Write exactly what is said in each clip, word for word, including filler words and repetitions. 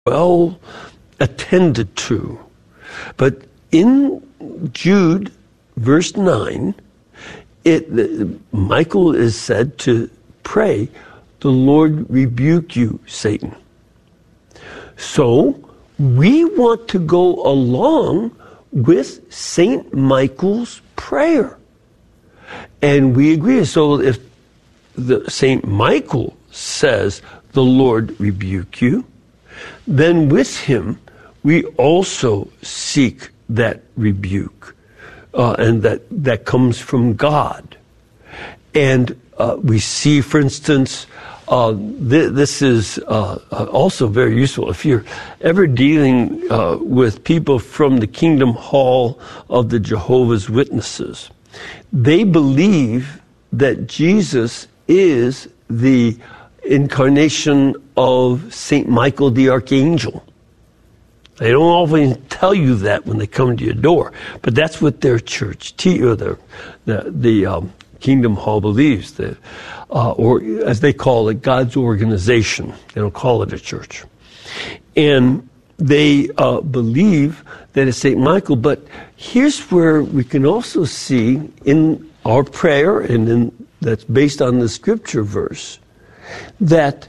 well attended to. But in Jude, verse nine, it, Michael is said to pray, "The Lord rebuke you, Satan." So we want to go along with Saint Michael's prayer. And we agree. So if the Saint Michael says, "The Lord rebuke you," then with him we also seek that rebuke. Uh, and that, that comes from God. And uh, we see, for instance, uh, th- this is uh, uh, also very useful. If you're ever dealing uh, with people from the Kingdom Hall of the Jehovah's Witnesses, they believe that Jesus is the incarnation of Saint Michael the Archangel. They don't often tell you that when they come to your door, but that's what their church, or the the, the um, Kingdom Hall believes, that, uh, or as they call it, God's organization. They don't call it a church, and they uh, believe that it's Saint Michael. But here's where we can also see in our prayer, and in, that's based on the scripture verse, that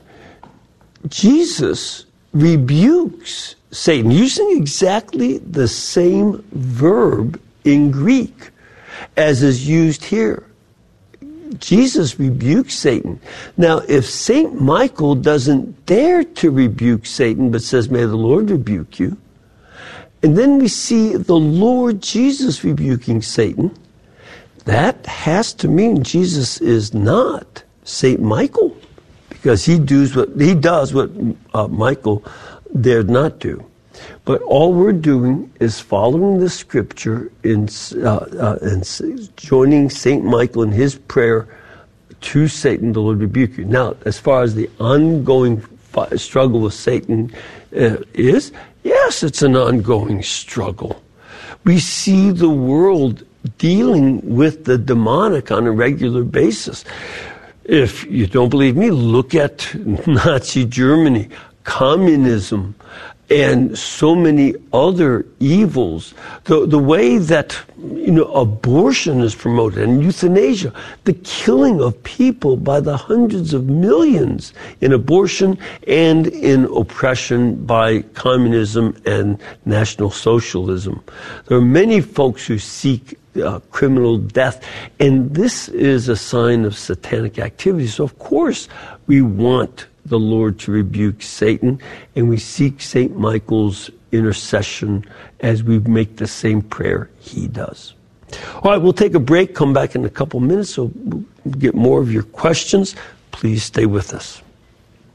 Jesus rebukes Satan, using exactly the same verb in Greek as is used here. Jesus rebukes Satan. Now, if Saint Michael doesn't dare to rebuke Satan, but says, "May the Lord rebuke you," and then we see the Lord Jesus rebuking Satan, that has to mean Jesus is not Saint Michael, because he does what he does what uh, Michael dared not do. But all we're doing is following the scripture in uh, uh, and joining Saint Michael in his prayer to Satan, "The Lord rebuke you." Now, as far as the ongoing fi- struggle with Satan uh, is, yes, it's an ongoing struggle. We see the world dealing with the demonic on a regular basis. If you don't believe me, look at Nazi Germany, communism, and so many other evils. The, the way that, you know, abortion is promoted, and euthanasia, the killing of people by the hundreds of millions in abortion and in oppression by communism and National Socialism. There are many folks who seek Uh, criminal death, and this is a sign of satanic activity. So of course we want the Lord to rebuke Satan, and we seek Saint Michael's intercession as we make the same prayer he does. All right, we'll take a break, come back in a couple minutes, so we'll get more of your questions. Please stay with us.